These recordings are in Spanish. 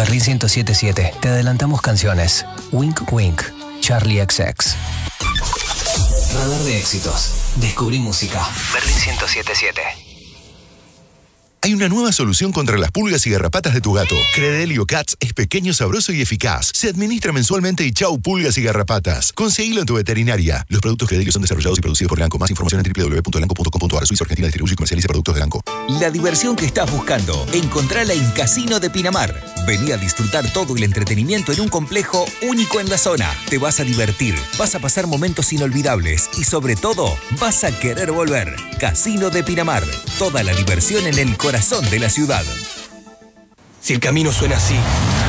Berlín 107.7. Te adelantamos canciones. Wink Wink. Charlie XX. Radar de éxitos. Descubrí música. Berlín 107.7. Hay una nueva solución contra las pulgas y garrapatas de tu gato. Credelio Cats es pequeño, sabroso y eficaz. Se administra mensualmente y chau pulgas y garrapatas. Conseguilo en tu veterinaria. Los productos Credelio son desarrollados y producidos por Elanco. Más información en www.elanco.com.ar. Suiza Argentina distribuye y comercializa productos de Elanco. La diversión que estás buscando, encontrala en Casino de Pinamar. Vení a disfrutar todo el entretenimiento en un complejo único en la zona. Te vas a divertir, vas a pasar momentos inolvidables y sobre todo, vas a querer volver. Casino de Pinamar. Toda la diversión en el corazón de la ciudad. Si el camino suena así,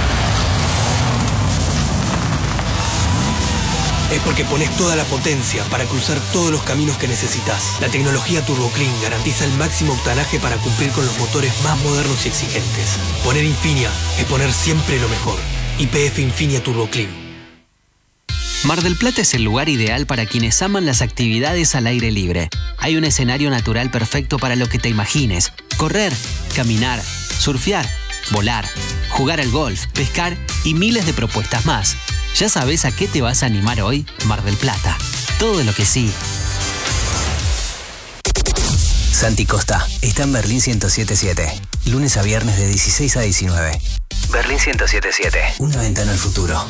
es porque pones toda la potencia para cruzar todos los caminos que necesitas. La tecnología Turbo Clean garantiza el máximo octanaje para cumplir con los motores más modernos y exigentes. Poner Infinia es poner siempre lo mejor. YPF Infinia Turbo Clean. Mar del Plata es el lugar ideal para quienes aman las actividades al aire libre. Hay un escenario natural perfecto para lo que te imagines. Correr, caminar, surfear, volar, jugar al golf, pescar y miles de propuestas más. ¿Ya sabes a qué te vas a animar hoy, Mar del Plata? Todo lo que sí. Santi Costa está en Berlín 107.7. Lunes a viernes de 16 a 19. Berlín 107.7. Una ventana al futuro.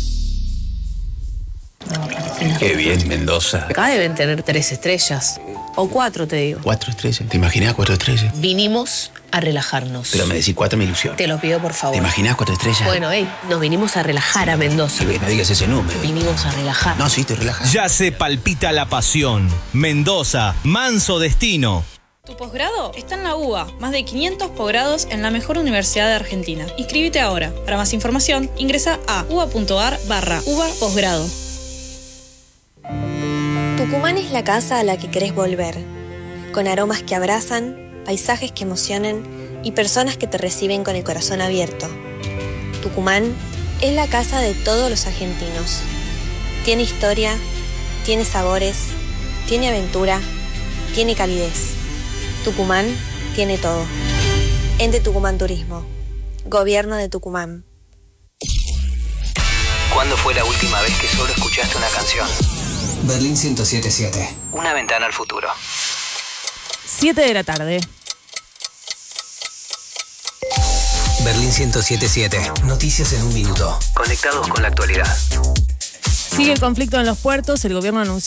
Qué bien, Mendoza. Acá deben tener 3 estrellas. O 4, te digo. 4 estrellas. ¿Te imaginas 4 estrellas? Vinimos a relajarnos. Pero me decís 4 me ilusión. Te lo pido, por favor. ¿Te imaginas 4 estrellas? Bueno, nos vinimos a relajar a Mendoza. No digas ese número. Vinimos a relajar. No, sí, estoy relajado. Ya se palpita la pasión. Mendoza, manso destino. Tu posgrado está en la UBA. Más de 500 posgrados en la mejor universidad de Argentina. Inscríbete ahora. Para más información, ingresa a uba.ar/UBA posgrado. Tucumán es la casa a la que querés volver, con aromas que abrazan, paisajes que emocionan y personas que te reciben con el corazón abierto. Tucumán es la casa de todos los argentinos. Tiene historia, tiene sabores, tiene aventura, tiene calidez. Tucumán tiene todo. Ente Tucumán Turismo. Gobierno de Tucumán. ¿Cuándo fue la última vez que solo escuchaste una canción? Berlín 107.7. Una ventana al futuro. 7 de la tarde. Berlín 107.7. Noticias en un minuto. Conectados con la actualidad. Sigue el conflicto en los puertos. El gobierno anunció